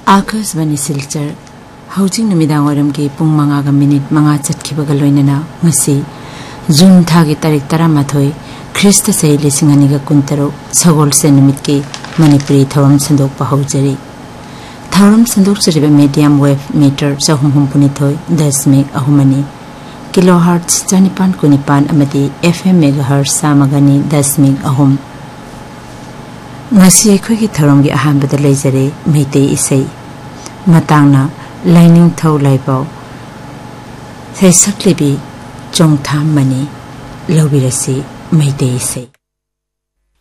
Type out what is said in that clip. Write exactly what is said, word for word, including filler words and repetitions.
Akashvani Silchar हौजिंग नमिदांग warm के पुंग मंगा का मिनिट मंगा चटखिबगा लोइनना ngasi जून थागी तारीख तरामाथोई ख्रिस्त से लिसिंग अनिगा कुंतरो सगोल से निमित के मणिपुरी थौरम संदोक पहौजरी थौरम संदोक जरिबे मीडियम वेव मीटर चहुम हुम पुनिथोई दशमिक अहुमनी किलोहर्ट्ज चनिपान कुनिपान अमदी एफएम मेगाहर्ट्ज सामगनी दशमिक अहुम ngasi अखोगी थौरम की अहानबदा लेजरे मेते इसै मतांगना लाइनिंग थौ लाइबाव सैसक्लिबी चोंगथाम मनी लौबिरसी मेते इसै।